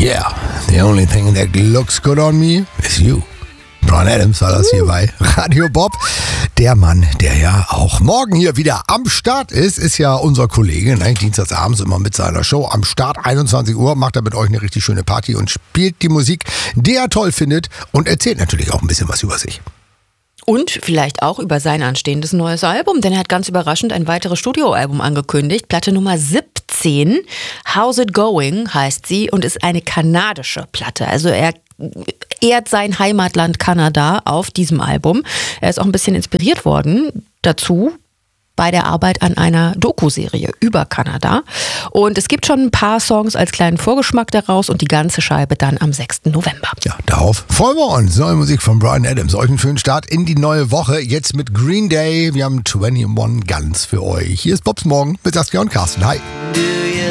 Yeah, the only thing that looks good on me is you. Bryan Adams war das hier bei Radio Bob. Der Mann, der ja auch morgen hier wieder am Start ist ja unser Kollege, ne? Dienstagsabends immer mit seiner Show am Start, 21 Uhr, macht er mit euch eine richtig schöne Party und spielt die Musik, die er toll findet und erzählt natürlich auch ein bisschen was über sich. Und vielleicht auch über sein anstehendes neues Album, denn er hat ganz überraschend ein weiteres Studioalbum angekündigt. Platte Nummer 17, How's It Going heißt sie und ist eine kanadische Platte. Also er ehrt sein Heimatland Kanada auf diesem Album. Er ist auch ein bisschen inspiriert worden dazu bei der Arbeit an einer Doku-Serie über Kanada. Und es gibt schon ein paar Songs als kleinen Vorgeschmack daraus und die ganze Scheibe dann am 6. November. Ja, darauf freuen wir uns. Neue Musik von Bryan Adams. Euch einen schönen Start in die neue Woche. Jetzt mit Green Day. Wir haben 21 Guns für euch. Hier ist Bobs Morgen mit Saskia und Carsten. Hi.